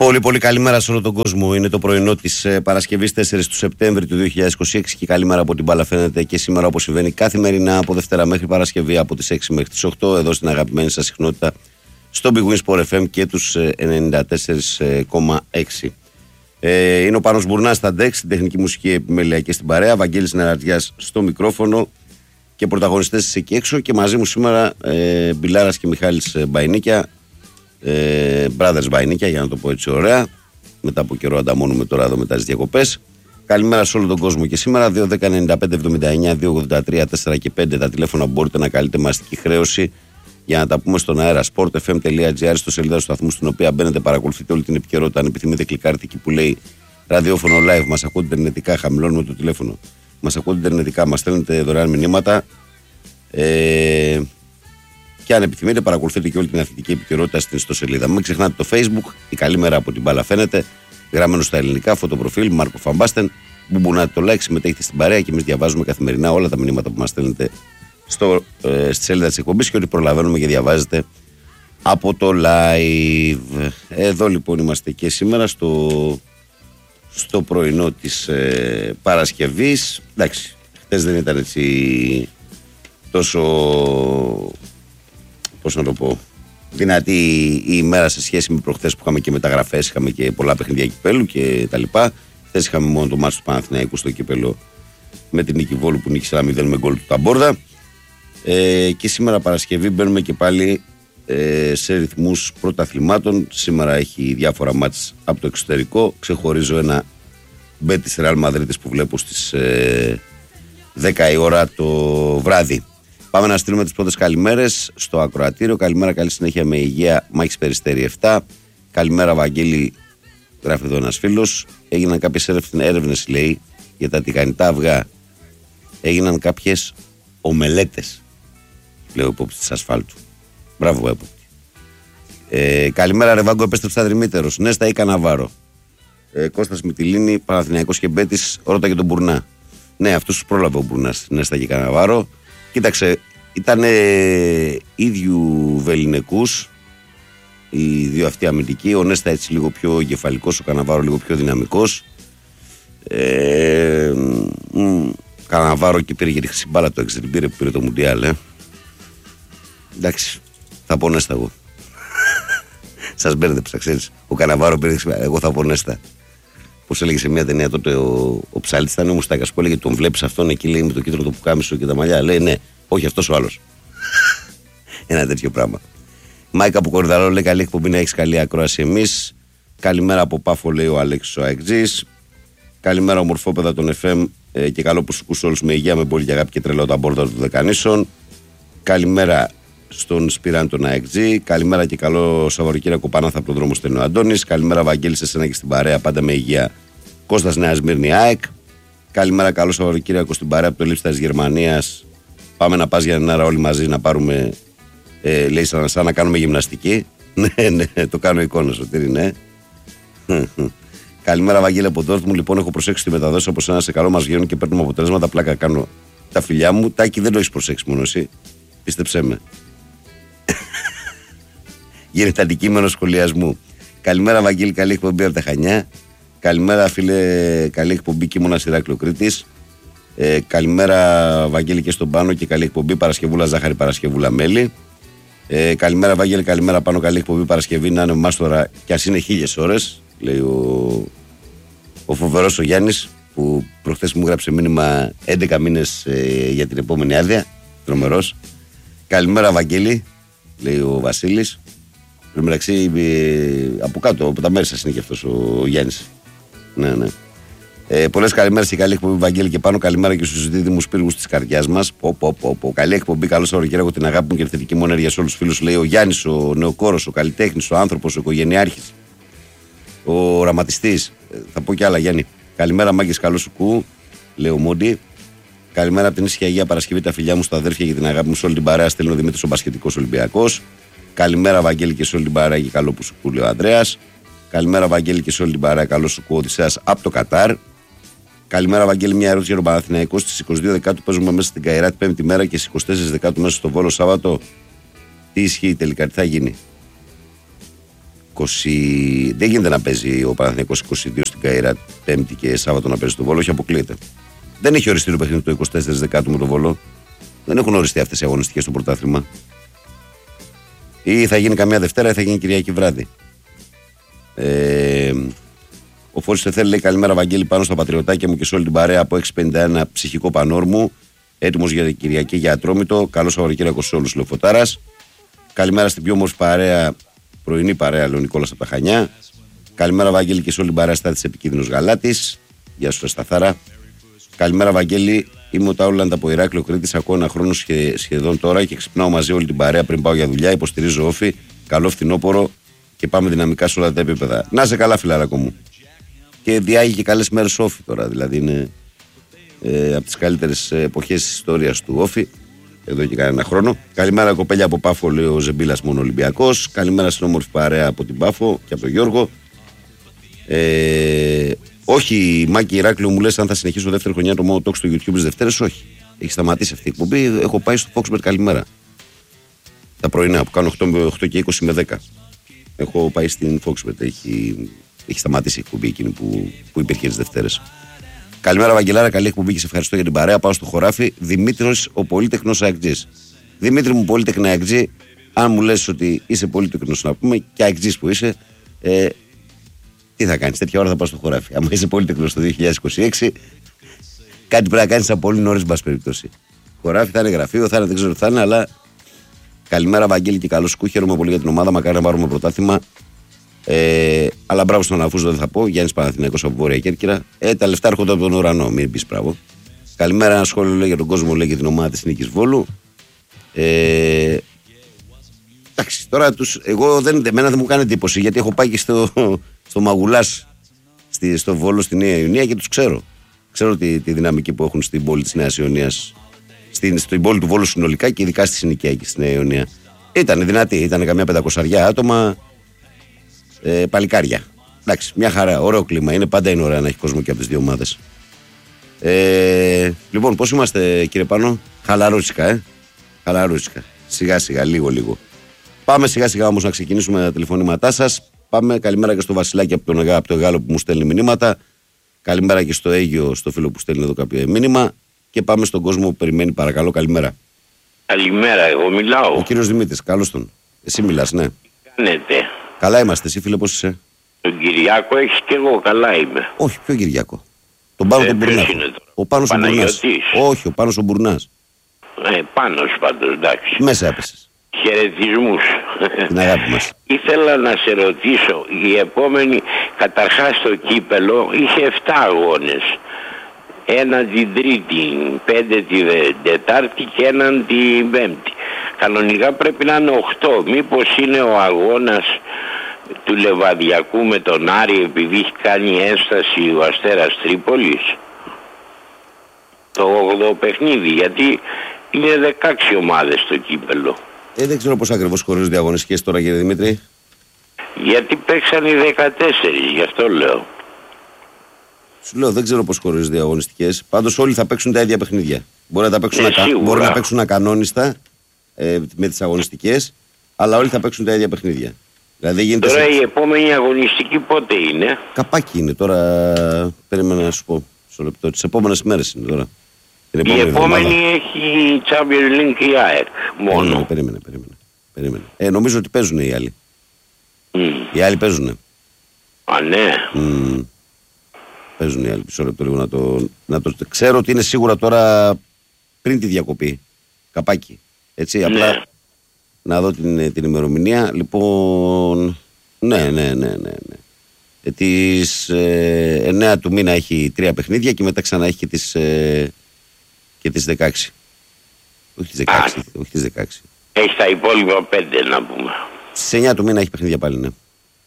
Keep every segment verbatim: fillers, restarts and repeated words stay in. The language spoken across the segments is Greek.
Πολύ πολύ καλημέρα σε όλο τον κόσμο. Είναι το πρωινό της ε, Παρασκευής τέσσερις του Σεπτέμβρη του δύο χιλιάδες είκοσι έξι και καλημέρα από την μπάλα φαίνεται και σήμερα όπως συμβαίνει καθημερινά από Δευτέρα μέχρι Παρασκευή από τις έξι μέχρι τις οκτώ εδώ στην αγαπημένη σας συχνότητα στο Big Win Sport εφ εμ και τους ε, ενενήντα τέσσερα κόμμα έξι. Ε, είναι ο Πάνος Μπουρνάς στα ντεξ, στην τεχνική μουσική επιμέλεια και στην παρέα, Βαγγέλης Νερατιάς στο μικρόφωνο και πρωταγωνιστές εκεί έξω και μαζί μου σήμερα ε, Μπιλάρας και Μιχάλης Μπαϊνίκια. Ε, brothers Μπαϊνίκια, για να το πω έτσι ωραία. Μετά από καιρό ανταμώνουμε τώρα εδώ μετά τις διακοπές. Καλημέρα σε όλο τον κόσμο και σήμερα. δύο δέκα ενενήντα πέντε εβδομήντα εννιά δύο ογδόντα τρία τέσσερα και πέντε τα τηλέφωνα που μπορείτε να καλείτε με αστική χρέωση για να τα πούμε στον αέρα. sport εφ εμ τελεία τζι άρ στο σελίδα του σταθμού στην οποία μπαίνετε, παρακολουθείτε όλη την επικαιρότητα. Αν επιθυμείτε, κλικάρετε εκεί που λέει ραδιόφωνο live. Μας ακούτε ιντερνετικά, χαμηλώνουμε το τηλέφωνο. Μας ακούτε ιντερνετικά, μας στέλνετε δωρεάν μηνύματα. Ε, Και αν επιθυμείτε, παρακολουθείτε και όλη την αθλητική επικαιρότητα στην ιστοσελίδα. Μην ξεχνάτε το Facebook, η καλή μέρα από την μπάλα φαίνεται. Γραμμένο στα ελληνικά, φωτοπροφίλ, Μάρκο Φαμπάστεν. Μπουμπουνάτε το like, συμμετέχετε στην παρέα και εμείς διαβάζουμε καθημερινά όλα τα μηνύματα που μας στέλνετε στο, ε, στη σελίδα της εκπομπής και ό,τι προλαβαίνουμε και διαβάζετε από το live. Εδώ λοιπόν είμαστε και σήμερα στο, στο πρωινό της ε, Παρασκευής. Εντάξει, χτες δεν ήταν έτσι τόσο. Πώς να το πω, δυνατή η ημέρα σε σχέση με προχθές που είχαμε και μεταγραφές, είχαμε και πολλά παιχνίδια κυπέλου και τα λοιπά. Χθες είχαμε μόνο το μάτς του Παναθηναϊκού στο κύπελο με την Νίκη Βόλου που νίκησε ένα μηδέν με γκολ του Ταμπόρδα. Ε, και σήμερα Παρασκευή μπαίνουμε και πάλι ε, σε ρυθμούς πρωταθλημάτων. Σήμερα έχει διάφορα μάτς από το εξωτερικό. Ξεχωρίζω ένα Μπέτις Ρεάλ Μαδρίτης που βλέπω στις ε, δέκα η ώρα το βράδυ. Πάμε να στείλουμε τις πρώτες καλημέρες στο ακροατήριο. Καλημέρα, καλή συνέχεια με υγεία. Μάκης Περιστέρη επτά. Καλημέρα, Βαγγέλη, γράφει εδώ ένας φίλος. Έγιναν κάποιες έρευνες, λέει, για τα τηγανιτά αυγά. Έγιναν κάποιες ομελέτες, λέει ο υπόπτης της ασφάλτου. Μπράβο, έποπτη. Ε, καλημέρα, Ρεβάγκο, επέστρεψα Δρυμύτερος. Νέστα ή Καναβάρο. Ε, Κώστας Μυτιλίνη, Παναθηναϊκός και Μπέτης, ρώτα και τον Μπουρνά. Ναι, αυτούς τους πρόλαβε ο Μπουρνάς. Νέστα και Καναβάρο. Κοίταξε, ήταν ίδιου βεληνικούς οι δύο αυτοί αμυντικοί. Ο Νέστα έτσι λίγο πιο εγκεφαλικός, ο Καναβάρο λίγο πιο δυναμικός. Ε, μ, Καναβάρο και πήρε και τη χρυσή μπάλα το έξι, την πήρε που πήρε το Μουντιάλ. Ε. Εντάξει, θα πω Νέστα εγώ. Σας μπέρδεψα, ξέρεις. Ο Καναβάρο πήρε, εγώ θα πω Νέστα. Πώς έλεγε σε μια ταινία τότε ο, ο Ψάλτης, ήταν ο Μουστάκας που έλεγε: τον βλέπεις αυτόν εκεί, λέει, με το κίτρινο το πουκάμισο και τα μαλλιά. Λέει: ναι, όχι αυτός ο άλλος. Ένα τέτοιο πράγμα. Μάικα από Κορδαλό λέει: καλή εκπομπή, να έχεις καλή ακρόαση εμείς. Καλημέρα από Πάφο, λέει ο Αλέξης ο Αεκτζής. Καλημέρα, ομορφόπεδα των εφ εμ ε, και καλό που σου ακούς όλους με υγεία, με πολύ αγάπη και τρελό τα μπόρτα του Δεκανήσων. Καλημέρα στον Σπυράν τον Αεκτζή. Καλημέρα και καλό Σαββατοκύριακο Πανάθα από τον δρόμο στέλνει ο Αντώνης. Καλημέρα, Βαγγέλη, σε σένα και στην παρέα, πάντα με υγεία. Κώστας Νέα Σμύρνη ΑΕΚ. Καλημέρα, καλό Σαββατοκύριακο στην παρέα από το Λίψτα της Γερμανίας. Πάμε να πας για την ώρα όλοι μαζί να πάρουμε. Ε, λέει σαν, σαν να κάνουμε γυμναστική. Ναι, ναι, το κάνω εικόνα, Σωτήρη, ναι. Καλημέρα, Βαγγέλη από Ντόρτμουντ. Λοιπόν, έχω προσέξει τη μεταδόση όπως ένα σε καλό μας βγαίνουν και παίρνουμε αποτελέσματα. Πλάκα κάνω τα φιλιά μου. Τάκη, δεν το έχεις προσέξει μόνο εσύ. Πίστεψέ με. Γίνεται αντικείμενο σχολιασμού. Καλημέρα, Βαγγέλη, καλή εκπομπή από τα Χανιά. Καλημέρα, φίλε, καλή εκπομπή Κίμωνας Ηράκλειο Κρήτης. Ε, καλημέρα, Βαγγέλη, και στον Πάνο και καλή εκπομπή Παρασκευούλα Ζάχαρη, Παρασκευούλα Μέλη. Ε, καλημέρα, Βαγγέλη, καλημέρα Πάνο, καλή εκπομπή Παρασκευή. Να είναι ο Μάστορα κι ας είναι χίλιες ώρες, λέει ο, ο φοβερός ο Γιάννης που προχθές μου γράψε μήνυμα έντεκα μήνες ε, για την επόμενη άδεια. Τρομερός. Καλημέρα, Βαγγέλη, λέει ο Βασίλης. Εν τω μεταξύ, από κάτω, από τα μέρη σας είναι και αυτός ο Γιάννης. Ναι, ναι. Ε, πολλές καλημέρες και καλή εκπομπή, Βαγγέλη, και πάνω. Καλημέρα και στους δίδυμους πύργους της καρδιάς μας. Πω, πω, πω, πω. Καλή εκπομπή, καλό Σαββατοκύριακο, την αγάπη μου και τη θετική μου ενέργεια σε όλους τους φίλους. Λέει ο Γιάννης, ο νεοκόρος, ο καλλιτέχνης, ο άνθρωπος, ο οικογενειάρχης, ο οραματιστής. Ε, θα πω κι άλλα, Γιάννη. Καλημέρα, Μάγκες, καλό σου κου, λέει ο Μόντι. Καλημέρα από την ήσυχη Αγία Παρασκευή, τα φιλιά μου στα αδέρφια και την αγάπη μου σε όλη την παρέα. Στέλνει ο Δημήτρης ο Μπασκετικός Ολυμπιακός. Καλημέρα, Βαγγέλη, και σε όλη την παρέα και καλό που σου κου, λέει ο Ανδρέας. Καλημέρα, Βαγγέλη, και σε όλη την παρέα, καλό σου κου, Οδυσσέας από το Κατάρ. Καλημέρα, Βαγγέλη, μια ερώτηση για τον Παναθηναϊκό. Στις είκοσι δύο Δεκάτου παίζουμε μέσα στην Καϊράτ Πέμπτη μέρα και στις είκοσι τέσσερις Δεκάτου μέσα στο Βόλο Σάββατο. Τι ισχύει τελικά, τι θα γίνει? είκοσι... Δεν γίνεται να παίζει ο Παναθηναϊκός είκοσι δύο στην Καΐρα, Πέμπτη και Σάββατο να παίζει στο Βόλο, όχι αποκλείεται. Δεν έχει οριστεί το παιχνίδι το είκοσι τέσσερα Δεκάτου με το Βόλο. Δεν έχουν οριστεί αυτές οι αγωνιστικές στο πρωτάθλημα. Ή θα γίνει καμιά Δευτέρα ή θα γίνει Κυριακή βράδυ. Ε, ο Φώτης Εθέλ λέει καλημέρα Βαγγέλη πάνω στα πατριωτάκια μου και σε όλη την παρέα από έξι πενήντα ένα ψυχικό πανόρμου. Έτοιμος για την Κυριακή για Ατρόμητο. Καλό Σαββατοκύριακο σε όλους, λέει ο Φωτάρας. Καλημέρα στην πιο όμορφη παρέα, πρωινή παρέα, λέει ο Νικόλας από τα Χανιά. Καλημέρα Βαγγέλη και σε όλη την παρέα στάθης επικίνδυνος Γαλάτης. Γεια σου Σταθάρα. Καλημέρα Βαγγέλη, είμαι ο Τάουλαντ από Ηράκλειο Κρήτης. Ακούω ένα χρόνο σχε, σχεδόν τώρα και ξυπνάω μαζί όλη την παρέα πριν πάω για δουλειά. Υποστηρίζω όφη. Καλό φθινόπωρο και πάμε δυναμικά σε όλα τα επίπεδα. Να είσαι καλά, φιλαράκο μου. Και διάγει και καλές μέρες όφη τώρα. Δηλαδή είναι ε, από τις καλύτερες εποχές της ιστορίας του όφη. Εδώ και κανένα χρόνο. Καλημέρα κοπέλια από Πάφο, λέει ο Ζεμπίλας μόνο Ολυμπιακός. Καλημέρα στην όμορφη παρέα από την Πάφο και από τον Γιώργο. Ε, όχι, Μάκη Ηράκλειο μου λες αν θα συνεχίσω δεύτερη χρονιά το μόνο talk στο YouTube τις Δευτέρες. Όχι. Έχει σταματήσει αυτή η εκπομπή. Έχω πάει στο Foxbet καλημέρα. Τα πρωινά που κάνω οκτώ και είκοσι με δέκα. Έχω πάει στην Foxbet. Έχει, έχει σταματήσει η εκπομπή εκείνη που, που υπήρχε τις Δευτέρες. Καλημέρα, Βαγγελάρα. Καλή εκπομπή και σε ευχαριστώ για την παρέα. Πάω στο χωράφι. Δημήτρης, ο πολύτεχνος αεκτζής. Δημήτρη μου, πολύτεχνα αεκτζή, αν μου λες ότι είσαι πολύτεχνος να πούμε και αεκτζής που είσαι, ε, τι θα κάνεις, τέτοια ώρα θα πάω στο χωράφι. Αν είσαι πολύτεχνος το δύο χιλιάδες είκοσι έξι, κάτι πρέπει να κάνεις από πολύ νωρίς, μπας περιπτώσει. Χωράφι θα είναι γραφείο, θα είναι, δεν ξέρω τι θα είναι, αλλά καλημέρα, Βαγγέλη, και καλό σκου. Χαίρομαι πολύ για την ομάδα. Μακάρι να πάρουμε πρωτάθλημα. Ε, αλλά μπράβο στον Αφούζο, δεν θα πω. Γιάννης Παναθηναϊκός από Βόρεια Κέρκυρα. Ε, τα λεφτά έρχονται από τον ουρανό, μην πεις μπράβο. Καλημέρα, ένα σχόλιο λέει για τον κόσμο, λέει για την ομάδα της Νίκης Βόλου. Ε, εντάξει, τώρα τους, εγώ δεν, εμένα δεν μου κάνει εντύπωση γιατί έχω πάει και στο, στο Μαγουλάς, στη, στο Βόλο, στη Νέα Ιωνία και τους ξέρω. Ξέρω τη, τη δυναμική που έχουν στην πόλη της Νέας Ιωνίας, στην, στην πόλη του Βόλου συνολικά και ειδικά στη συνοικιακή στη Νέα Ιωνία. Ήταν δυνατή, ήταν καμιά πεντακόσια άτομα. Ε, παλικάρια. Εντάξει, μια χαρά, ωραίο κλίμα. Είναι πάντα είναι ωραία να έχει κόσμο και από τις δύο ομάδες. Ε, λοιπόν, πώς είμαστε, κύριε Πάνο? Χαλαρούτσικα, ε. Χαλαρούτσικα. Σιγά σιγά, λίγο λίγο. Πάμε σιγά σιγά όμως να ξεκινήσουμε τα τηλεφωνήματά σας. Πάμε, καλημέρα και στο Βασιλάκι από τον, από τον Γάλλο που μου στέλνει μηνύματα. Καλημέρα και στο Αίγιο, στο φίλο που στέλνει εδώ κάποιο μήνυμα. Και πάμε στον κόσμο που περιμένει, παρακαλώ. Καλημέρα. Καλημέρα, εγώ μιλάω. Ο κύριος Δημήτρης, καλώς τον. Εσύ μιλάς, ναι. Τι κάνετε? Καλά είμαστε, εσύ φίλε, πώς είσαι? Τον Κυριάκο έχεις και εγώ, καλά είμαι. Όχι, ποιο Κυριάκο? Τον Πάνο ε, τον Μπουρνά. Ο Πάνος ο Μπουρνάς. Όχι, ο Πάνος ο Μπουρνάς. Ε, Πάνος πάντως, εντάξει. Μέσα έπεσες. Χαιρετισμούς. Την αγάπη μας. Ήθελα να σε ρωτήσω, η επόμενη, καταρχάς το κύπελο είχε εφτά αγώνες. Έναν την Τρίτη, πέντε την Τετάρτη και έναν την Πέμπτη. Κανονικά πρέπει να είναι οκτώ. Μήπως είναι ο αγώνας του Λεβαδιακού με τον Άρη επειδή έχει κάνει ένσταση ο Αστέρας Τρίπολης? Το όγδοο παιχνίδι, γιατί είναι δεκαέξι ομάδες το κύπελο. Ε, δεν ξέρω πώς ακριβώς χωρίζονται οι αγωνιστικές τώρα, κύριε Δημήτρη. Γιατί παίξαν οι δεκατέσσερις, γι' αυτό λέω. Σου λέω, δεν ξέρω πώς χωρίζονται οι αγωνιστικές. Πάντως όλοι θα παίξουν τα ίδια παιχνίδια. Μπορεί να τα παίξουν, ε, ακα... Μπορεί να παίξουν ακανόνιστα ε, με τις αγωνιστικές, αλλά όλοι θα παίξουν τα ίδια παιχνίδια. Δηλαδή, τώρα σε... η επόμενη αγωνιστική πότε είναι? Καπάκι είναι τώρα, περίμενα να σου πω στο λεπτό. Τις επόμενες μέρες είναι τώρα. Η επόμενη, η επόμενη έχει Champions League και η ΑΕΚ μόνο. Περίμενε, περίμενε, περίμενε. περίμενε. Ε, νομίζω ότι παίζουν οι άλλοι. Mm. Οι άλλοι παίζουν. Α, ναι. Mm. Παίζουν οι άλλοι. Μισό λεπτό λίγο να το, να το... Ξέρω ότι είναι σίγουρα τώρα πριν τη διακοπή. Καπάκι. Έτσι, ναι. Απλά να δω την, την ημερομηνία. Λοιπόν, ναι, ναι, ναι, ναι. ναι. Ε, τις ε, εννέα του μήνα έχει τρία παιχνίδια και μετά ξανά έχει και τις, ε, και τις δεκαέξι. Όχι τις δεκαέξι, Α, όχι τις δεκαέξι. Έχει τα υπόλοιπα πέντε να πούμε. Στις εννέα του μήνα έχει παιχνίδια πάλι, ναι.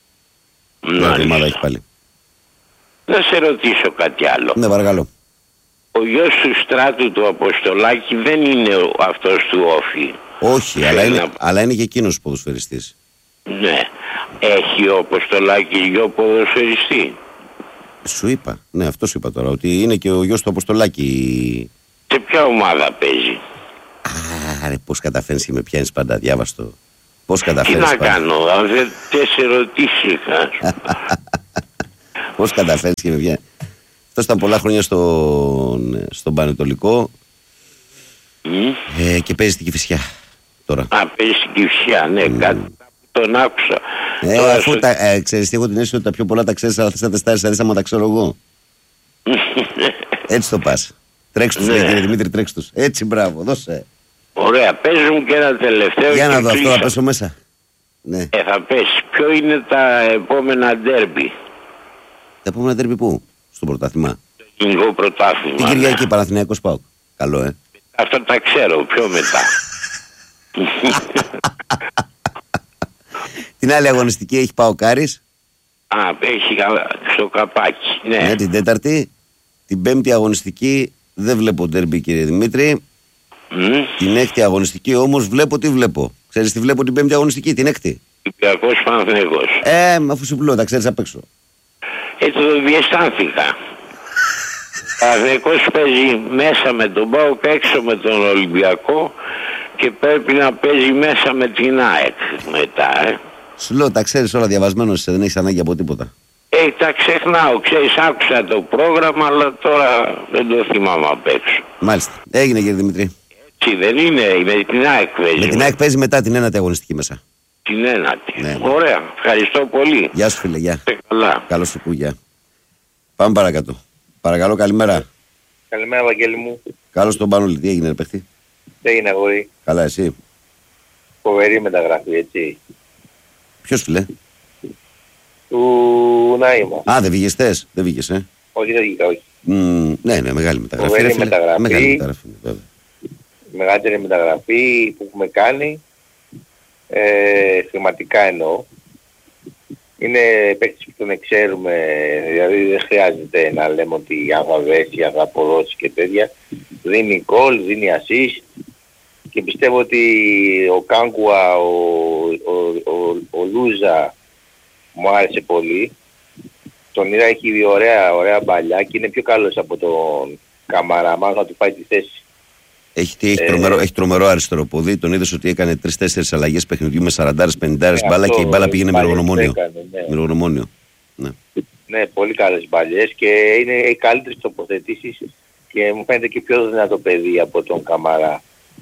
Μια εβδομάδα έχει πάλι. Να σε ρωτήσω κάτι άλλο. Ναι, παρακαλώ. Ο γιος του Στράτου του Αποστολάκη δεν είναι αυτός του Όφη? Όχι, αλλά είναι, να... αλλά είναι και εκείνος ποδοσφαιριστής. Ναι. Έχει ο Αποστολάκης γιο ποδοσφαιριστή? Σου είπα, ναι, αυτό σου είπα τώρα, ότι είναι και ο γιος του Αποστολάκη. Σε ποια ομάδα παίζει? Άρε, πώς καταφέρνεις και με πιάνεις πάντα, διάβαστο. Πώς καταφέρεις? Τι να κάνω, αυτές ερωτήσεις είχα. Πώς καταφέρεις και με βγαίνει? Αυτό ήταν πολλά χρόνια στον, στον Πανετολικό Mm. ε, και παίζει στην Κηφισιά τώρα. Α, παίζει στην Κηφισιά, ναι, mm. κάτι τον άκουσα. Ε, τώρα αφού στο... τα, ε, ξέρεις τι, έχω την αίσθηση ότι τα πιο πολλά τα ξέρεις, αλλά θες να τεστάρεις, αρέσει άμα τα ξέρω εγώ. Έτσι το πας. Τρέξ τους, ναι. Κύριε Δημήτρη, τρέξ τους. Έτσι, μπράβο, δώσε. Ωραία, παίζουν και ένα τελευταίο. Για να δω, αυτό θα πέσω μέσα. Ναι. Ε, θα πέσει. Ποιο είναι τα επόμενα ντέρμπι? Τα επόμενα ντέρμπι πού? Στο πρωτάθλημα. Το ελληνικό πρωτάθλημα. Την Κυριακή, ναι. Παναθηναϊκός ΠΑΟΚ. Καλό, ε. Αυτό τα ξέρω, πιο μετά. Την άλλη αγωνιστική έχει ΠΑΟΚ Άρης. Α, έχει στο καπάκι, ναι. Ναι, την τέταρτη. Την πέμπτη αγωνιστική δεν βλέπω ντέρμπι, κύριε Δημήτρη. Mm. Την έκτη αγωνιστική όμως βλέπω τι βλέπω. Ξέρεις τι βλέπω την πέμπτη αγωνιστική, την έκτη? Ολυμπιακός Παναθηναϊκός. Ε, αφού σου πλώ, τα ξέρεις απ' έξω. Έτσι το διαισθάνθηκα. Ο Παναθηναϊκός παίζει μέσα με τον ΠΑΟΚ, έξω με τον Ολυμπιακό και πρέπει να παίζει μέσα με την ΑΕΚ μετά, ε. Σου λέω, τα ξέρεις όλα, διαβασμένος είσαι, δεν έχεις ανάγκη από τίποτα. Ε, τα ξεχνάω, ξέρεις, άκουσα το πρόγραμμα, αλλά τώρα δεν το θυμάμαι απ' έξω. Μάλιστα. Έγινε, κύριε Δημητρή. Έτσι δεν είναι, με την ΑΕΚ παίζει. Με την ΑΕΚ παίζει μετά την ένατη αγωνιστική μέσα. Την ένατη. Ναι, ναι. Ωραία, ευχαριστώ πολύ. Γεια σου, φίλε, γεια. Καλά. Καλώς σου κούγια. Πάμε παρακάτω. Παρακαλώ, καλημέρα. Καλημέρα, Βαγγέλη μου. Καλώς τον Πανούλη, τι έγινε, ρε παίχτη? Τι έγινε, αγόρι? Καλά, εσύ? Φοβερή μεταγραφή, έτσι. Ποιος, φίλε? Του Ναΐμα. Α, δεν βγήκες θες, δεν βγήκες, ε. Όχι, δεν βγήκα, όχι. Mm, ναι, ναι, μεγάλη μεταγραφή. Φοβερή ρε, φίλε. μεταγραφή. Μεγάλη μεταγραφή, βέβαια. Μεγαλύτερη μεταγραφή που έχουμε κάνει. Ε, χρηματικά εννοώ. Είναι παίκτης που τον ξέρουμε, δηλαδή δεν χρειάζεται να λέμε ότι αγαβέσει, αγαποδόσει και τέτοια. Δίνει γκολ, δίνει assist και πιστεύω ότι ο Κάγκουα, ο, ο, ο, ο Λούζα μου άρεσε πολύ. Τον είδα, έχει ωραία, ωραία μπαλιά και είναι πιο καλός από τον Καμαρά, μάλλον θα του πάει τη θέση. Έχει, έχει, ε, τρομερό, έχει τρομερό αριστερό πόδι. Τον είδες ότι έκανε τρεις τέσσερις αλλαγές παιχνιδιού με σαράντα πενήντα ε, μπάλα και η μπάλα πήγαινε με εργονομόνιο. Ναι. Ναι. ναι, πολύ καλές μπαλιές και είναι οι καλύτερες τοποθετήσεις και μου φαίνεται και πιο δυνατό παιδί από τον Καμαρά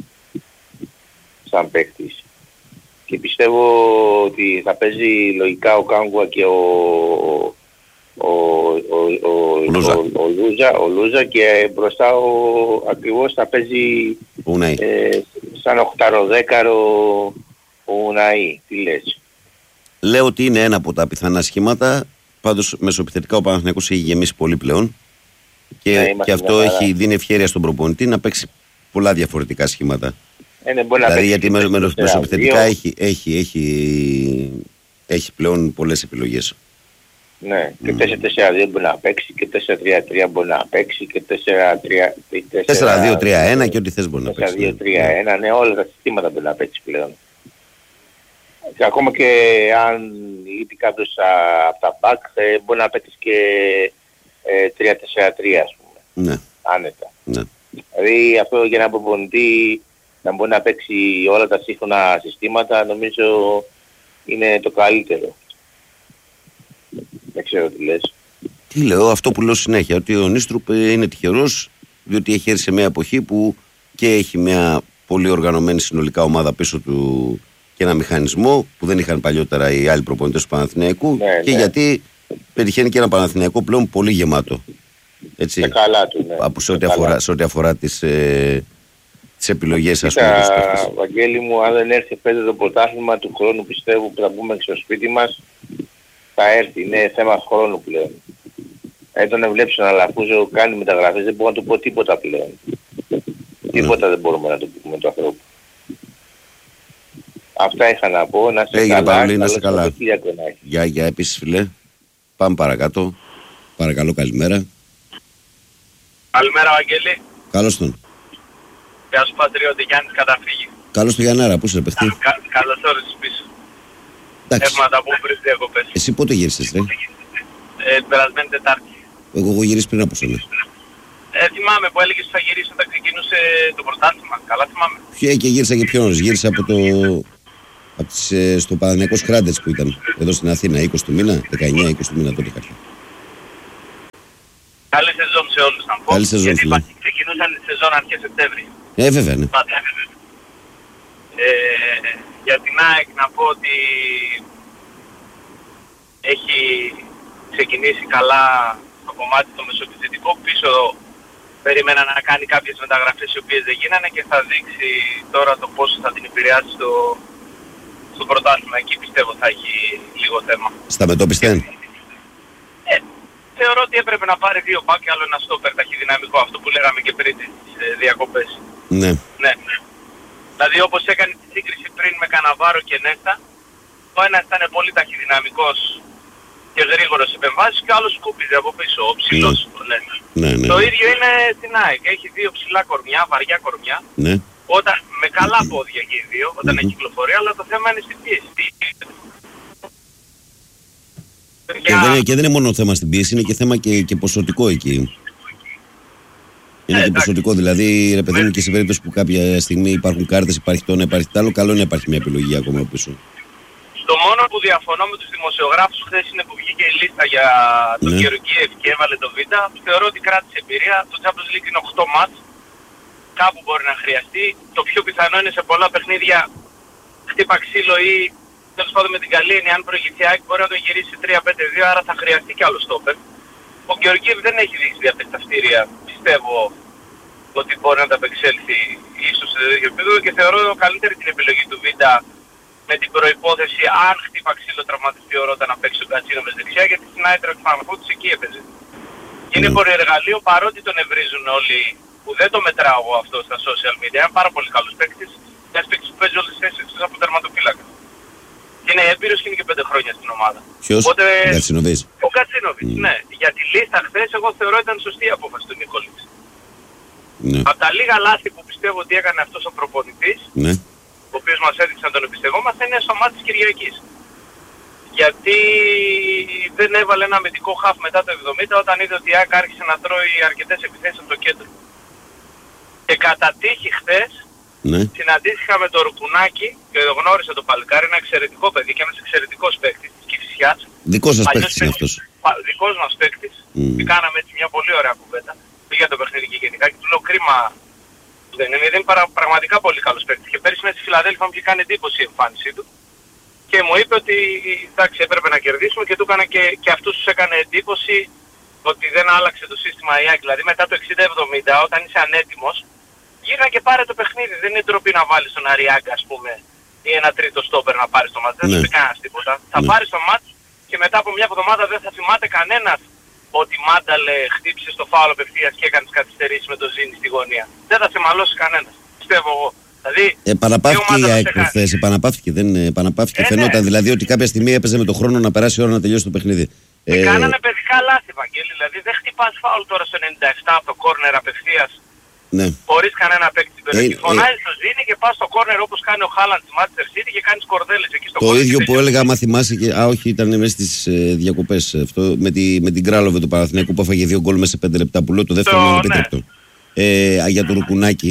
σαν παίκτης. Και πιστεύω ότι θα παίζει λογικά ο Κάγκουα και ο, ο, ο, ο, Λούζα. ο, ο, Λούζα, ο Λούζα και μπροστά ο, ακριβώς θα παίζει ε, σαν οχταροδέκαρο ο Ουναή. Τι λες? Λέω ότι είναι ένα από τα πιθανά σχήματα. Πάντως μεσοεπιθετικά ο Παναθηναϊκός έχει γεμίσει πολύ πλέον και, ναι, και αυτό έχει δίνει ευκαιρία στον προπονητή να παίξει πολλά διαφορετικά σχήματα. Ε, ναι, μπορεί δηλαδή να γιατί με, με, μεσοεπιθετικά έχει, έχει, έχει, έχει πλέον πολλές επιλογές. Ναι, και τέσσερα τέσσερα δύο μπορεί να παίξει και τέσσερα τρία τρία μπορεί να παίξει και τέσσερα δύο τρία ένα και ό,τι θες μπορεί να παίξει. τέσσερα δύο τρία ένα, ναι, όλα τα συστήματα μπορεί να παίξει πλέον. Και ακόμα και αν λείπει κάποιος από τα μπακ ε, μπορεί να παίξει και ε, τρία τέσσερα τρία ας πούμε. Ναι. Άνετα. Ναι. Δηλαδή αυτό για να προπονητή να μπορεί να παίξει όλα τα σύγχρονα συστήματα νομίζω είναι το καλύτερο. Δεν ξέρω τι λες. Τι λέω, αυτό που λέω συνέχεια, ότι ο Νίστρουπ είναι τυχερός διότι έχει έρθει σε μια εποχή που και έχει μια πολύ οργανωμένη συνολικά ομάδα πίσω του και ένα μηχανισμό που δεν είχαν παλιότερα οι άλλοι προπονητές του Παναθηναϊκού ναι, και ναι. γιατί πετυχαίνει και ένα Παναθηναϊκό πλέον πολύ γεμάτο. Έτσι, σε καλά του, ναι. Από σε ό,τι αφορά, σε ό,τι αφορά τις, ε, τις επιλογές ας πούμε. Κοίτα, Βαγγέλη μου, αν δεν έρθει πέντε το πρωτάθλημα του χρόνου πιστεύω που θα μπούμε στο σπίτι μας θα έρθει, είναι θέμα χρόνου πλέον. Ε, τον ευλέψω να Λαφούζο κάνει μεταγραφές, δεν μπορώ να του πω τίποτα πλέον. Mm. Τίποτα δεν μπορούμε να του πούμε του ανθρώπου. Αυτά είχα να πω, να σε Έγινε, καλά. Παύλη, να σε καλά. Γεια, γεια επίσης φίλε. Πάμε παρακάτω. Παρακαλώ, καλημέρα. Καλημέρα, Βαγγέλη. Καλώς τον. Γεια σου, Πατριώτη, Γιάννης Καταφύγη. Καλώς τον Γιαννάρα, πού είσαι παιχτή? Κα, καλώς όρισες πίσω. Εντάξει. Έχουμε να τα πούμε πριν διακοπές. Εσύ πότε γύρισες, ρε? Ε, την περασμένη Τετάρτη. Εγώ έχω γυρίσει πριν από σένα. Ε, θυμάμαι που έλεγες ότι θα γυρίσει όταν ξεκινούσε το πρωτάθλημα. Καλά θυμάμαι. Ποιο και γύρισα και πιο νωρίς. Γύρισα από το... Από τις, ε, στο Παναθηναϊκός Κράντες που ήταν εδώ στην Αθήνα, είκοσι του μήνα, δεκαεννιά είκοσι του μήνα τότε είχα. Καλή σεζόν σε όλους να πω. Καλή σεζόν, γιατί φίλε. ξεκινούσαν τη σεζόν αρχές Σεπτέμβρη. Ε, βέβαια, ναι. Ε, για την ΑΕΚ να πω ότι έχει ξεκινήσει καλά το κομμάτι το μεσοεπιθετικό. Πίσω περίμενα να κάνει κάποιες μεταγραφές οι οποίες δεν γίνανε και θα δείξει τώρα το πόσο θα την επηρεάσει στο, στο πρωτάθλημα. Εκεί πιστεύω θα έχει λίγο θέμα. Στα μετώπιστε. Ε, θεωρώ ότι έπρεπε να πάρει δύο μπακ και άλλο ένα στόπερ ταχυδυναμικό, αυτό που λέγαμε και πριν τις ε, διακοπές. Ναι. Ναι. Δηλαδή όπως έκανε τη σύγκριση πριν με Καναβάρο και Νέστα, ο ένας ήταν πολύ ταχυδυναμικός και γρήγορος επεμβάσεις και ο άλλος σκούπιζε από πίσω, ο ψηλός. Ναι. Ναι, ναι. Το ίδιο είναι στην ΑΕΚ. Έχει δύο ψηλά κορμιά, βαριά κορμιά, Ναι. όταν, με καλά πόδια και οι δύο, όταν Mm-hmm. έχει κυκλοφορία, αλλά το θέμα είναι στην πίεση. Και δεν, είναι, και δεν είναι μόνο θέμα στην πίεση, είναι και θέμα και, και ποσοτικό εκεί. Είναι Ε, και εντάξει. ποσοτικό, δηλαδή ρε παιδί μου, και σε περίπτωση που κάποια στιγμή υπάρχουν κάρτες, υπάρχει το ένα, υπάρχει το άλλο, καλό είναι να υπάρχει μια επιλογή ακόμα πίσω. Το μόνο που διαφωνώ με τους δημοσιογράφους χθες είναι που βγήκε η λίστα για τον Ναι. Γεωργίευ και έβαλε το Β. Θεωρώ ότι κράτησε εμπειρία. Το Champions League είναι οκτώ μάτς. Κάπου μπορεί να χρειαστεί. Το πιο πιθανό είναι σε πολλά παιχνίδια χτύπα ξύλο ή τέλος πάντων με την καλή έννοια αν προηγηθεί ΑΕΚ μπορεί να το γυρίσει τρία πέντε δύο, άρα θα χρειαστεί κι άλλο στόπερ. Ο Γεωργίευ δεν έχει δείξει διαπεσταυτήρια, πιστεύω, ότι μπορεί να τα απεξέλθει ίσως σε τέτοιο επίπεδο και θεωρώ καλύτερη την επιλογή του Β με την προϋπόθεση αν χτύπα ξύλο τραυματιστεί ο Ρότα να παίξει τον Κατσίνο με δεξιά, γιατί στην Άιτραχτ Φραγκφούρτης εκεί έπαιζε. Είναι Ναι. πολυεργαλείο παρότι τον ευρίζουν όλοι, που δεν το μετράω εγώ αυτό στα social media, είναι πάρα πολύ καλός παίκτης, ένας παίκτης που παίζει όλες τις θέσεις εκτός από τερματοφύλακα. Και είναι έμπειρος και είναι και πέντε χρόνια στην ομάδα. Ποιος, Οπότε, ο Κατσινοβής. ο Κατσίνοβιτς, Mm. ναι. Για τη λίστα χθες εγώ θεωρώ ήταν σωστή η απόφαση του Νίκολιτς. Ναι. Από τα λίγα λάθη που πιστεύω ότι έκανε αυτός ο προπονητής, Ναι. ο οποίος μας έδειξε να τον εμπιστευόμαστε, είναι στο μάτι της Κυριακής. Γιατί δεν έβαλε ένα αμυντικό χαφ μετά το εβδομήντα όταν είδε ότι η ΑΕΚ άρχισε να τρώει αρκετές επιθέσεις από το κέντρο. Και κατά τύχη χθες Ναι. συναντήθηκα με το Ρουκουνάκι και το γνώρισα το παλικάρι, ένα εξαιρετικό παιδί και ένας εξαιρετικός παίκτης της Κηφισιάς. Δικός σας Παλιός παίκτης είναι παίκτης, αυτός. πα- Δικός μας παίκτης. Mm. Και κάναμε έτσι μια πολύ ωραία κουβέντα. Πήγα το παιχνίδι και γενικά και του λέω κρίμα που δεν είναι. Δεν είναι παρα, πραγματικά πολύ καλός παίκτης. Και πέρυσι μέσα στη Φιλαδέλφια μου είχε κάνει εντύπωση η εμφάνισή του. Και μου είπε ότι εντάξει έπρεπε να κερδίσουμε και του έκανε και, και αυτούς τους έκανε εντύπωση ότι δεν άλλαξε το σύστημα η ΑΕΚ. Δηλαδή μετά το εξήντα εβδομήντα όταν είσαι ανέτοιμος γύρνα και πάρε το παιχνίδι. Δεν είναι ντροπή να βάλεις τον Αριάγκα ας πούμε ή ένα τρίτο στόπερ να πάρεις το μάτς. Δεν Ναι. θα πει κανένας τίποτα. Θα Ναι. πάρεις το μάτς και μετά από μια εβδομάδα δεν θα θυμάται κανένας ότι Μάνταλε χτύπησε στο φάουλ απευθείας και έκανε τις καθυστερήσεις με το Ζήνη στη γωνία. Δεν θα σε μαλώσει κανένας. Πιστεύω εγώ. Δηλαδή, Επαναπαύθηκε η ομάδα ΑΕΚ θα σε προχθές, επαναπαύθηκε, δεν ε, επαναπαύθηκε. Ε, Φαινόταν ναι. δηλαδή ότι κάποια στιγμή έπαιζε με το χρόνο να περάσει η ώρα να τελειώσει το παιχνίδι. Ε, κάνανε παιδικά λάθη, Βαγγέλη. Δηλαδή δεν χτυπάς φάουλ τώρα στο ενενήντα επτά από το κόρνερ απευθείας ναι. χωρίς κανένα παίκτη στην περιοχή. Ε, Φωνάζεις το Ζήνη και πας στο κόρνερ όπως κάνει ο Χάλαντ της Manchester City και κάνεις κορδέλες εκεί στο Το κόρνερ. ίδιο και που τελειώνει. έλεγα, άμα θυμάσαι και. Α, όχι, ήταν μέσα στις ε, διακοπές αυτό. Με, τη, με την Κράλοβε του Παναθηναϊκού που έφαγε δύο γκολ μέσα σε πέντε λεπτά. Που λέω το δεύτερο Το, είναι ναι. ανεπίτρεπτο. Ε, για το Ρουκουνάκι.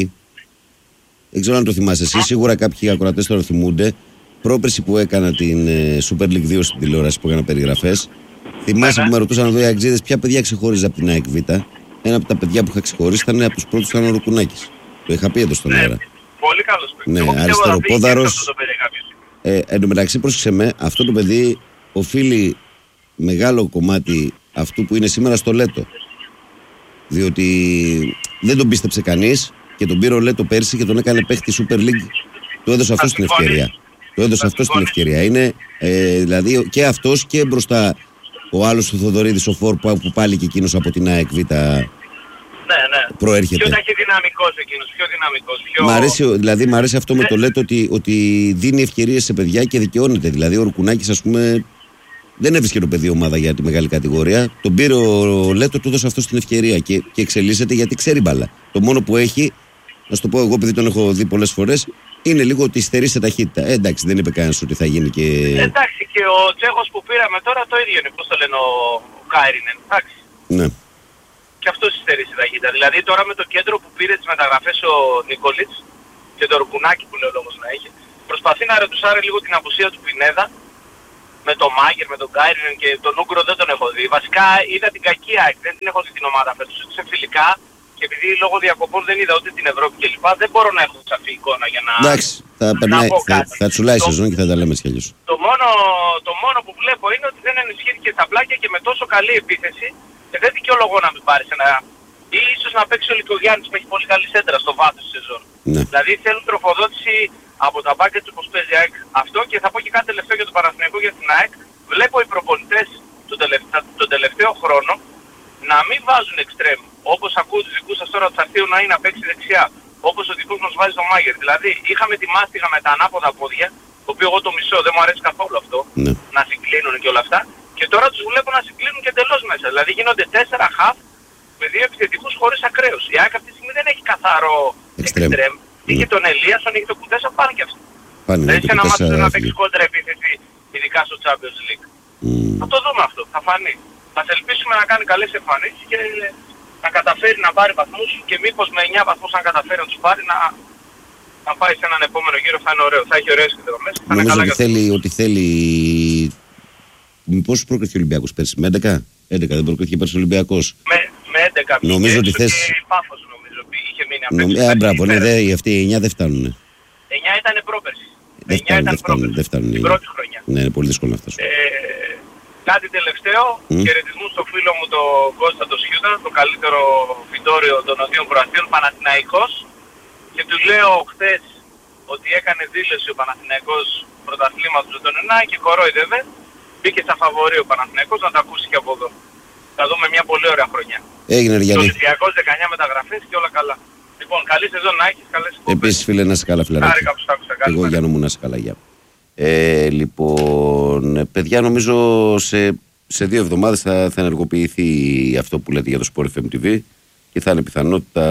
Δεν ξέρω αν το θυμάσαι εσύ. Σίγουρα κάποιοι ακροατές τώρα θυμούνται. Πρόπερση που έκανα την ε, Super League δύο στην τηλεόραση που έκανα περιγραφές. Θυμάσαι Ναι, που ναι. με ρωτούσαν εδώ οι Αγγλίδες ποια παιδιά ξεχώριζε από την ΑΕΚ Β. Ένα από τα παιδιά που είχα ξεχωρίσει ήταν από τους πρώτους ήταν ο Ρουκουνάκης. Το είχα πει εδώ στον Ναι, αέρα. πολύ καλός παίκτης. Ναι, Εγώ πιστεύω θα αριστεροπόδαρος. πήγε και αυτό το παιδί κάποια στιγμή. Ε, εν τω μεταξύ, πρόσεξε με, αυτό το παιδί οφείλει μεγάλο κομμάτι αυτού που είναι σήμερα στο Λέτο. Διότι δεν τον πίστεψε κανείς και τον πήρε ο Λέτο πέρσι και τον έκανε παίχτη Super League. Του έδωσε αυτό την συμφωνήσω. ευκαιρία. Του έδωσε Θα αυτό την συμφωνήσω. ευκαιρία. Είναι ε, δηλαδή και αυτός και μπροστά ο άλλος ο Θοδωρίδης ο Φόρ που, που πάλι και εκείνος από την ΑΕΚ Β Ναι, ναι. προέρχεται. Πιο ταχυδυναμικός εκείνος, πιο δυναμικός. Πιο... Μ' αρέσει, δηλαδή, μ' αρέσει αυτό με το Λέτο ότι, ότι δίνει ευκαιρίες σε παιδιά και δικαιώνεται. Δηλαδή, ο Ρουκουνάκης, ας πούμε, δεν έβρισκε το παιδί ομάδα για τη μεγάλη κατηγορία. Τον πήρε ο Λέτο, του έδωσε αυτό την ευκαιρία και, και εξελίσσεται γιατί ξέρει μπάλα. Το μόνο που έχει, να σου το πω εγώ, επειδή τον έχω δει πολλές φορές, είναι λίγο ότι στερεί σε ταχύτητα. Ε, εντάξει, δεν είπε κανένας ότι θα γίνει και. Εντάξει, και ο Τσέχος που πήραμε τώρα το ίδιο είναι. Πώς το λένε ο, ο Κάιρινεν. Εντάξει. Ναι. Και αυτός στερεί σε ταχύτητα. Δηλαδή τώρα με το κέντρο που πήρε τις μεταγραφές ο Νίκολιτς και το Ρουκουνάκι που λέω λόγος να έχει, προσπαθεί να ρετουσάρει λίγο την απουσία του Πινέδα με τον Μάγκερ, με τον Γκάιριν και τον Ούγκρο δεν τον έχω δει. Βασικά είδα την κακή ΑΕΚ, δεν την έχω δει την ομάδα φέτος, σε φιλικά και επειδή λόγω διακοπών δεν είδα ούτε την Ευρώπη κλπ. Δεν μπορώ να έχω σαφή εικόνα για να, εντάξει, θα, να περνάει, πω θα, κάτι. θα τσουλάει η το, σεζόν και θα τα λέμε κι αλλιώς. Το μόνο, το μόνο που βλέπω είναι ότι δεν ενισχύθηκε στα πλάκια και με τόσο καλή επίθεση και δεν δικαιολογώ να μην πάρεις ένα... ή ίσως να παίξει ο Λικογιάννης που έχει πολύ καλή σέντρα στο βάθος της σεζόν. Ναι. Δηλαδή θέλουν τροφοδότηση από τα μπάκετ του όπως παίζει ΑΕΚ αυτό και θα πω και κάτι τελευταίο για τον Παναθηναϊκό για την ΑΕΚ. Βλέπω οι προπονητές τον τελευταίο, τον τελευταίο χρόνο να μην βάζουν εξτρέμ. Όπως ακούω τους δικούς σας τώρα του Αρθείου να είναι να παίξει δεξιά. Όπως ο δικός μας βάζει τον Μάγερ. Δηλαδή είχαμε τη μάστιγα με τα ανάποδα πόδια, το οποίο εγώ το μισώ, δεν μου αρέσει καθόλου αυτό, Ναι. να συγκλίνουν και όλα αυτά. Και τώρα τους βλέπω να συγκλίνουν και εντελώς μέσα. Δηλαδή γίνονται τέσσερα χαφ με δύο επιθετικούς χωρίς ακραίους. Η ΑΕΚ αυτή τη στιγμή δεν έχει καθαρό Εξτρέμ. εξτρέμ. Ναι. Είχε τον Ελίασον, είχε τον Κουτέσα, πάνε και αυτοί. Πάνε, Δεν είσαι ένα το μάτι Κουτέσα να έφυγε. παίξει κόντρα επίθεση, ειδικά στο Champions League. Mm. Θα το δούμε αυτό, θα φανεί. Ας ελπίσουμε να κάνει καλές εμφανίσεις και να καταφέρει να πάρει βαθμούς και μήπως με εννιά βαθμούς αν καταφέρει να τους πάρει να, να πάει σε έναν επόμενο γύρο θα είναι ωραίο. Θα έχει ωραίες εκδρομές. Νομίζω ότι θέλει, ότι θέλει... Πώς προκριθεί ο Ολυμπιακός πέρσι, με έντεκα? έντεκα δεν προκριθεί πέρσι ο Ολυμπιακός. Με, με έντεκα νομίζω ότι θες... και Πάφος νομίζω είχε μείνει απ' Νομ... έξω. Ε, μπράβο, ναι, δε, αυτοί οι εννιά δεν φτάνουν. εννιά ήταν πρόπερση. Δεν φτάνουν, δεν φτάνουν, δεν φτάνουν. Την πρώτη χρονιά. Ναι, είναι πολύ δύσκολο αυτό. Ε, κάτι τελευταίο, Mm. χαιρετισμού στο φίλο μου τον Κώστα το Σιούτα, το καλύτερο φυτόριο των Οδείων Προαστίων, Παναθηναϊκός, και του λέω χθες ότι έκανε δήλωση ο Παναθηναϊκός πρωταθλήματος με τον Ενά και κορόιδευε, μπήκε στα φαβορί ο Παναθηναϊκός, να τα ακούσει και από εδώ. Θα δούμε μια πολύ ωραία χρονιά. Έγινε, Το Γιάννη. Ολυμπιακός δεκαεννιά μεταγραφές και όλα καλά. Λοιπόν, καλή σεζόν να έχεις, καλές εκπομπές. Επίσης, φίλε, να είσαι καλά, φιλαράκι. Χάρηκα που σ' άκουσα. Εγώ, Καλημέρα. Γιάννη μου, να είσαι καλά, γεια. Ε, λοιπόν, παιδιά, νομίζω σε, σε δύο εβδομάδες θα, θα ενεργοποιηθεί αυτό που λέτε για το Sport εφ εμ τι βι και θα είναι πιθανότητα,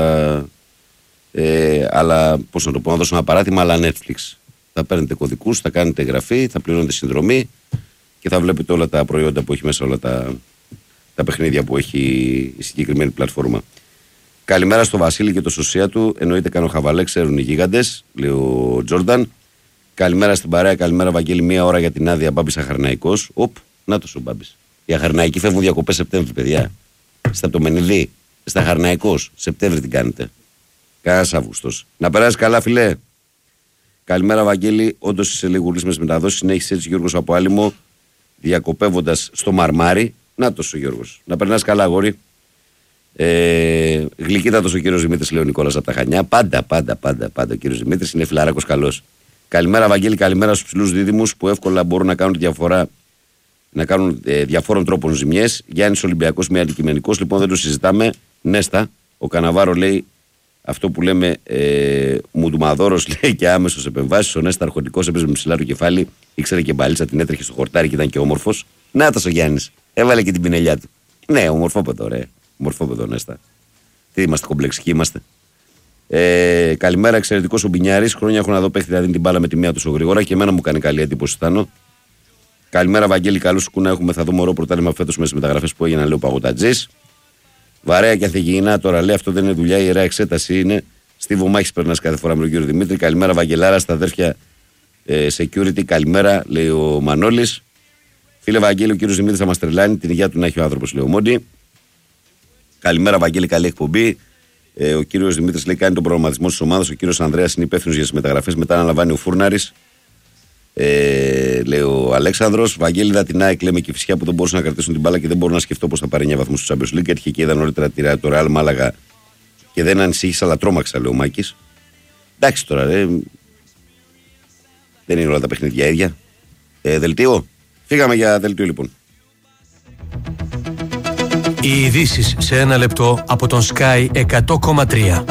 ε, αλλά πώς να το πω, να δώσω ένα παράδειγμα, αλλά Netflix. Θα παίρνετε κωδικούς, θα κάνετε εγγραφή, θα πληρώνετε συνδρομή και θα βλέπετε όλα τα προϊόντα που έχει μέσα, όλα τα, τα παιχνίδια που έχει η συγκεκριμένη πλατφόρμα. Καλημέρα στο Βασίλη και το σωσία του. Εννοείται κάνω χαβαλέ, ξέρουν οι γίγαντες, λέει ο Τζόρνταν. Καλημέρα στην παρέα, καλημέρα Βαγγέλη. Μία ώρα για την άδεια. Μπάμπης Αχαρναϊκός. Οπ, να το σου Μπάμπης. Οι Αχαρναϊκοί φεύγουν διακοπές Σεπτέμβρη, παιδιά. Στα Πτωμενιδί, στα Αχαρναϊκός. Σεπτέμβρη την κάνετε. Κανένας Αύγουστος. Να περάσει καλά, φιλέ. Καλημέρα Βαγγέλη. Όντως είσαι λίγο γουρλής με τις μεταδόσεις. Συνέχισε έτσι Γιώργος από Άλυμο, διακοπεύοντας στο Μαρμάρι. Να το σου Γιώργος. Να περνάς καλά, αγόρι. Ε, γλυκύτατος ο κύριος Δημήτρης, λέει ο Νικόλας από τα Χανιά. Πάντα, πάντα, πάντα, πάντα ο κύριος Δημήτρης είναι φιλαράκος καλός. Καλημέρα, Βαγγέλη, καλημέρα στους ψηλούς δίδυμους που εύκολα μπορούν να κάνουν διαφορά, να κάνουν ε, διαφόρων τρόπων ζημιές. Γιάννης Ολυμπιακός, μη αντικειμενικός, λοιπόν δεν το συζητάμε. Νέστα, ο Καναβάρο λέει αυτό που λέμε ε, Μουντουμαδόρος, λέει, και άμεσος επεμβάσεις. Ο Νέστα αρχοντικός έπαιζε με ψηλά το κεφάλι, ήξερε και μπαλίτσα, την έτρεχε στο χορτάρι και ήταν και όμορφος. Νάτας ο Γιάννης, έβαλε και την πινελιά του. Ναι, ομορφόπεδο, ρε. Μορφόπεδο, Νέστα. Τι είμαστε, κομπλεξικοί είμαστε. Ε, καλημέρα, εξαιρετικός ο Μπινιάρης. Χρόνια έχω να δω παίχτη να δίνει την μπάλα με τη μία τόσο γρήγορα και εμένα μου κάνει καλή εντύπωση. Στάνω. Καλημέρα, Βαγγέλη. Καλώ σου να έχουμε. Θα δούμε ωραίο πρωτάθλημα φέτος με τις μεταγραφές που έγιναν, λέει ο Παγωτατζής. Βαρέα και αθηγεινά τώρα, λέει, αυτό δεν είναι δουλειά. Η ιερά εξέταση είναι. Στίβο Μάχης περνά κάθε φορά με τον κύριο Δημήτρη. Καλημέρα, Βαγγελάρα, στα αδέρφια ε, security. Καλημέρα, λέει ο Μανώλης. Φίλε Βαγγέλη, ο κύριο Δημήτρη θα μα τρελάνει. Την υγεία του να έχει ο άνθρωπο, λέει ο Μόντι. Καλημέρα, Βαγγέλη, καλή εκπομπή. Ε, ο κύριο Δημήτρη λέει: κάνει τον προγραμματισμό τη ομάδα. Ο κύριο Ανδρέας είναι υπεύθυνο για τι μεταγραφές. Μετά αναλαμβάνει ο Φούρναρης. Ε, λέει ο Αλέξανδρος. Βαγγέλη, είδα την ΑΕΚ, λέμε, και φυσικά που δεν μπορούσαν να κρατήσουν την μπάλα και δεν μπορώ να σκεφτώ πώ θα πάρει εννιά βαθμούς στο Champions League. Έτυχε και είδα νωρίτερα τη το Real Μάλαγα και δεν ανησύχησα, αλλά τρόμαξα, λέει ο Μάκης. Εντάξει τώρα, ρε. Δεν είναι όλα τα παιχνίδια ίδια. Ε, δελτίο. Φύγαμε για δελτίο, λοιπόν. Οι ειδήσεις σε ένα λεπτό από τον Sky εκατό κόμμα τρία.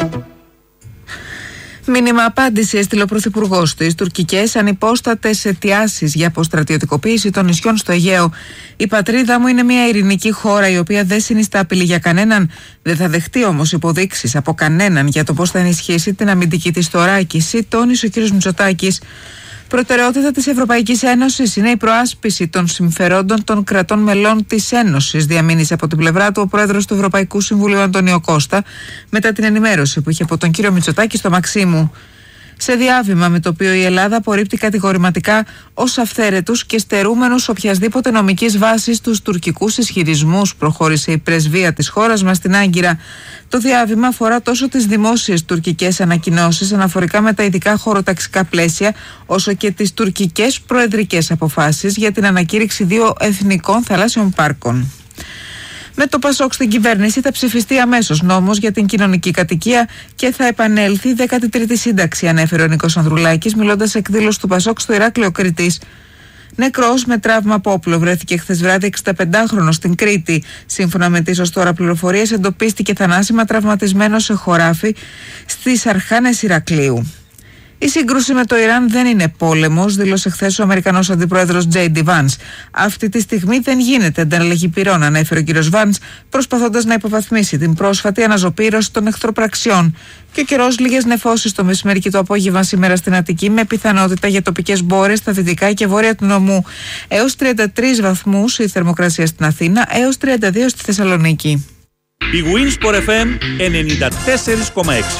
Μήνυμα απάντηση έστειλε ο Πρωθυπουργός της. Τουρκικές ανυπόστατες αιτιάσεις για αποστρατιωτικοποίηση των νησιών στο Αιγαίο. Η πατρίδα μου είναι μια ειρηνική χώρα η οποία δεν συνιστά απειλή για κανέναν. Δεν θα δεχτεί όμως υποδείξεις από κανέναν για το πώς θα ενισχύσει την αμυντική της θωράκιση, τόνισε ο κ. Μητσοτάκης. Προτεραιότητα της Ευρωπαϊκής Ένωσης είναι η προάσπιση των συμφερόντων των κρατών μελών της Ένωσης, διαμήνυσε από την πλευρά του ο πρόεδρος του Ευρωπαϊκού Συμβουλίου Αντώνιο Κώστα, μετά την ενημέρωση που είχε από τον κύριο Μητσοτάκη στο Μαξίμου. σε διάβημα με το οποίο η Ελλάδα απορρίπτει κατηγορηματικά ως αυθαίρετους και στερούμενους οποιασδήποτε νομικής βάσης τους τουρκικούς ισχυρισμούς, προχώρησε η πρεσβεία της χώρας μας στην Άγκυρα. Το διάβημα αφορά τόσο τις δημόσιες τουρκικές ανακοινώσεις αναφορικά με τα ειδικά χωροταξικά πλαίσια, όσο και τις τουρκικές προεδρικές αποφάσεις για την ανακήρυξη δύο εθνικών θαλάσσιων πάρκων. Με το Πασόκ στην κυβέρνηση θα ψηφιστεί αμέσως νόμος για την κοινωνική κατοικία και θα επανέλθει η δέκατη τρίτη σύνταξη, ανέφερε ο Νίκος Ανδρουλάκης, μιλώντας σε εκδήλωση του Πασόκ στο Ηράκλειο Κρήτης. Νεκρός με τραύμα από όπλο βρέθηκε χθες βράδυ εξηνταπεντάχρονος στην Κρήτη. Σύμφωνα με τις ως τώρα πληροφορίες, εντοπίστηκε θανάσιμα τραυματισμένος σε χωράφι στις Αρχάνες Ηρακλείου. Η σύγκρουση με το Ιράν δεν είναι πόλεμος, δήλωσε χθες ο Αμερικανός Αντιπρόεδρος τζέι ντι Vance. Αυτή τη στιγμή δεν γίνεται ανταλλαγή πυρών, ανέφερε ο κ. Vance, προσπαθώντας να υποβαθμίσει την πρόσφατη αναζωπήρωση των εχθροπραξιών. Και ο καιρός, λίγες νεφώσεις το μεσημέρι και το απόγευμα σήμερα στην Αττική, με πιθανότητα για τοπικές μπόρες στα δυτικά και βόρεια του νομού. Έως τριάντα τρεις βαθμούς η θερμοκρασία στην Αθήνα, έως τριάντα δύο στη Θεσσαλονίκη. Η Winsport εφ εμ ενενήντα τέσσερα κόμμα έξι.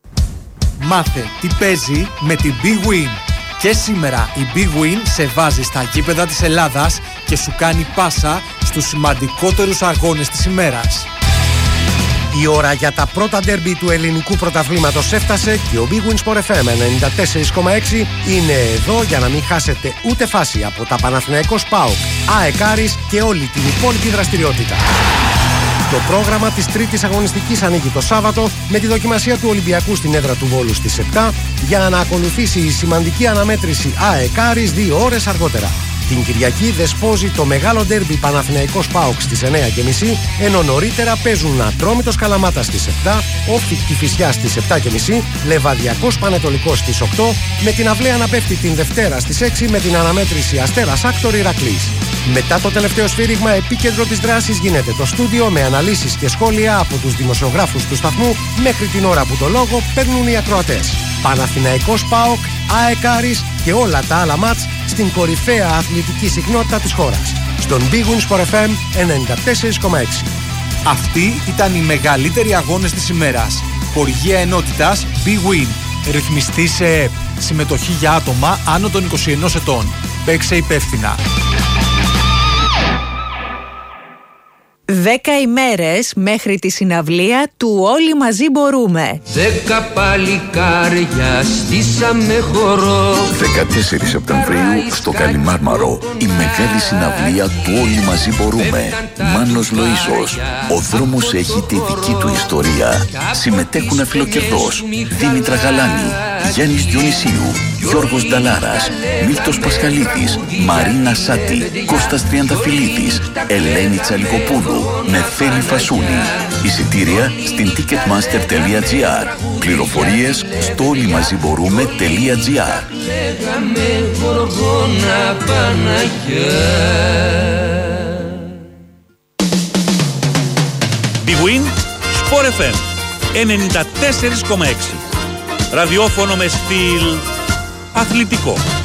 Μάθε τι παίζει με την Big Win. Και σήμερα η Big Win σε βάζει στα γήπεδα της Ελλάδας και σου κάνει πάσα στους σημαντικότερους αγώνες της ημέρας. Η ώρα για τα πρώτα ντέρμπι του ελληνικού πρωταθλήματος έφτασε και ο Big Win Sport εφ εμ ενενήντα τέσσερα κόμμα έξι είναι εδώ για να μην χάσετε ούτε φάση από τα Παναθηναϊκός ΠΑΟΚ, ΑΕΚ Άρης και όλη την υπόλοιπη δραστηριότητα. Το πρόγραμμα της τρίτης αγωνιστικής ανοίγει το Σάββατο με τη δοκιμασία του Ολυμπιακού στην έδρα του Βόλου στις επτά για να ακολουθήσει η σημαντική αναμέτρηση ΑΕΚ Άρης δύο ώρες αργότερα. Την Κυριακή δεσπόζει το μεγάλο ντέρμπι Παναθηναϊκός ΠΑΟΚ στις εννιά και μισή, ενώ νωρίτερα παίζουν Ατρόμητος Καλαμάτα στις επτά, Όφη Κηφισιά στις επτά και μισή, Λεβαδιακός Πανετολικός στις οκτώ, με την αυλαία να πέφτει την Δευτέρα στις έξι με την αναμέτρηση Αστέρας Άκτορ Ηρακλής. Μετά το τελευταίο σφύριγμα, επίκεντρο της δράσης γίνεται το στούντιο με αναλύσεις και σχόλια από τους δημοσιογράφους του σταθμού μέχρι την ώρα που το λόγο παίρνουν οι ακροατές. Παναθηναϊκός ΠΑΟΚ, ΑΕΚ Άρης και όλα τα άλλα μάτς στην κορυφαία αθλητική συχνότητα της χώρας. Στον Big Win Sport εφ εμ ενενήντα τέσσερα κόμμα έξι. Αυτοί ήταν οι μεγαλύτεροι αγώνες της ημέρας. Χορηγία ενότητας Big Win. Ρυθμιστή σε ΕΕΠ. Συμμετοχή για άτομα άνω των είκοσι ενός ετών. Παίξε υπεύθυνα. Δέκα ημέρες μέχρι τη συναυλία του Όλοι Μαζί Μπορούμε. Δέκα παλικάρια στήσαμε χορό. δεκατέσσερις Σεπτεμβρίου στο Καλιμάρμαρο. Η μεγάλη συναυλία του Όλοι Μαζί Μπορούμε. Μάνος Λοΐσος. Ο δρόμος έχει τη δική του ιστορία. Συμμετέχουν Αφιλοκερδός, Δήμητρα Γαλάνη, Γιάννης Διονυσίου, Γιώργος Νταλάρας, Μίλτος Πασχαλίδης, Μαρίνα Σάτη, Κώστας Τριανταφυλλίδης, Ελένη Τσαλικοπούλου, Νεφέλη Φασούλη. Εισιτήρια στην ticketmaster τελεία gr. Πληροφορίες στο όλοιμαζιμπορούμε.gr. Big Win Sport εφ εμ ενενήντα τέσσερα κόμμα έξι. Ραδιόφωνο με στυλ αθλητικό.